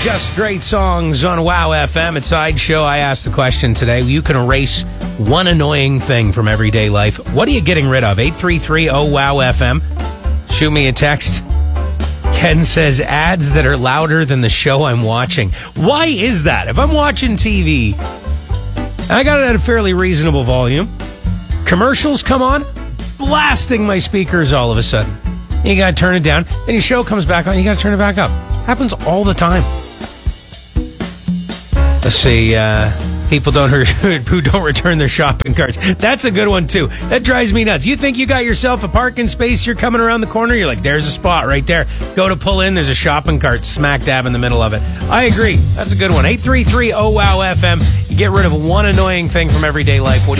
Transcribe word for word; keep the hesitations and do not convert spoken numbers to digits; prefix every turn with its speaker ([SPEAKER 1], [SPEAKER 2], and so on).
[SPEAKER 1] Just great songs on Wow F M. At Sideshow, I asked the question today. You can erase one annoying thing from everyday life. What are you getting rid of? eight three three oh wow F M. Shoot me a text. Ken says ads that are louder than the show I'm watching. Why is that? If I'm watching T V, I got it at a fairly reasonable volume. Commercials come on, blasting my speakers all of a sudden. You gotta turn it down. Then your show comes back on, you gotta turn it back up. Happens all the time. Let's see, uh, people don't who don't return their shopping carts. That's a good one, too. That drives me nuts. You think you got yourself a parking space, you're coming around the corner, you're like, there's a spot right there. Go to pull in, there's a shopping cart smack dab in the middle of it. I agree. That's a good one. eight three three oh wow F M. You get rid of one annoying thing from everyday life. What do you